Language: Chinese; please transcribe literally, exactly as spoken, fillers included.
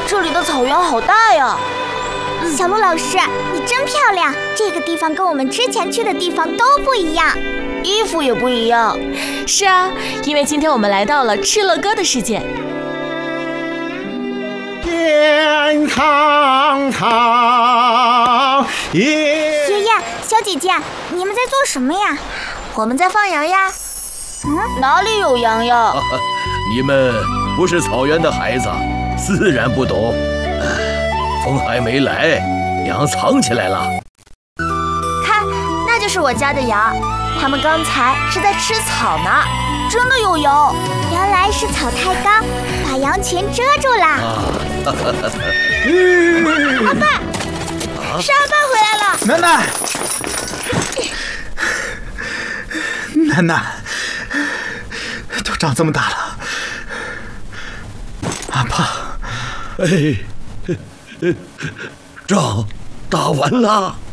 这里的草原好大呀！ 小鹿老师，你真漂亮！这个地方跟我们之前去的地方都不一样， 衣服也不一样。 是啊，因为今天我们来到了敕勒歌的世界。 天苍苍， 爷爷、小姐姐，你们在做什么呀？ 我们在放羊呀。嗯，哪里有羊呀？ 你们不是草原的孩子，自然不懂。风还没来，羊藏起来了。 看，那就是我家的羊，它们刚才是在吃草呢。真的有羊， 原来是草太高，把羊群遮住了。 啊、 阿爸，啊、是阿爸回来了。 楠楠，楠楠，都长这么大了，阿爸， 哎。仗打完了。